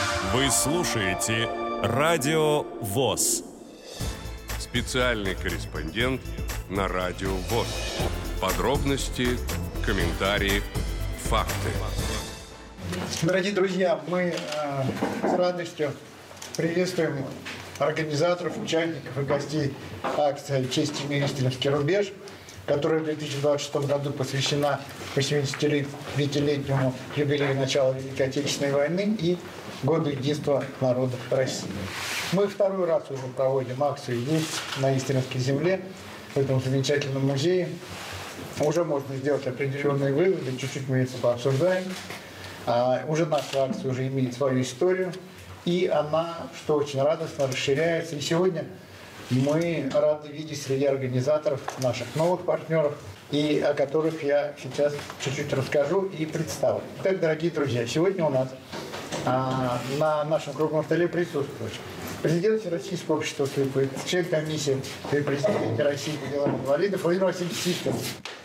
Вы слушаете Радио ВОС. Специальный корреспондент на Радио ВОС. Подробности, комментарии, факты. Дорогие друзья, мы с радостью приветствуем организаторов, участников и гостей акции «Честь имею истинский рубеж», которая в 2026 году посвящена 85-летнему юбилею начала Великой Отечественной войны и году единства народов России. Мы второй раз уже проводим акцию здесь, на Истринской земле, в этом замечательном музее. Уже можно сделать определенные выводы, чуть-чуть мы это пообсуждаем. Уже наша акция уже имеет свою историю, и она, что очень радостно, расширяется. И сегодня мы рады видеть среди организаторов наших новых партнеров, и о которых я сейчас чуть-чуть расскажу и представлю. Итак, дорогие друзья, сегодня у нас на нашем круглом столе присутствует президент Всероссийского общества слепых, член комиссии при президенте России по делам инвалидов Владимир Васильевич Сишкин,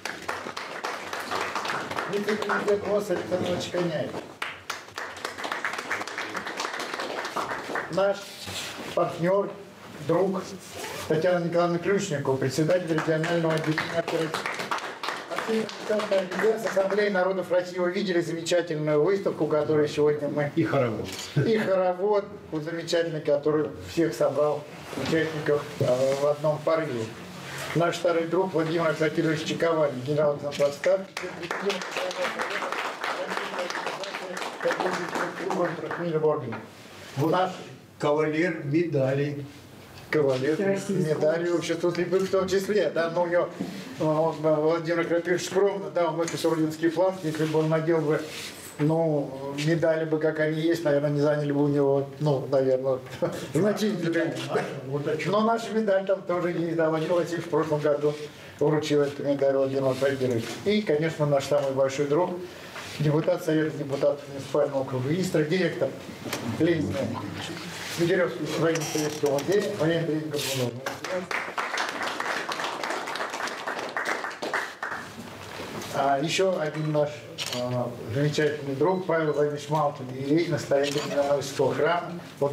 вице-президент ВОС Александр Иванович Коняев, наш партнер, друг Татьяна Николаевна Ключникова, председатель регионального отделения Ассамблеи народов России. Вы видели замечательную выставку, которую сегодня мы... И хоровод. И хоровод замечательный, который всех собрал участников в одном порыве. Наш старый друг Владимир Владимирович Чековалин, генерал-лейтенант в отставке, наш Кавалер медалей. кавалер медали общества слепых в том числе. Да, но у него Владимир Крапивич скромно, да, он выписал орденский флаг, если бы он надел бы, медали бы, как они есть, наверное, не заняли бы у него, наверное, значительно. Но наша медаль там тоже есть, да, Владимир Васильевич в прошлом году вручил эту медаль Владимиру Владимировичу. И, конечно, наш самый большой друг, депутат Совета депутатов муниципального округа Истра, директор Ленина Снегиревского военно-советского музея, Валерий Горбунов. Еще один наш замечательный друг Павел Владимирович Малкин, настоятель Мироносского храма.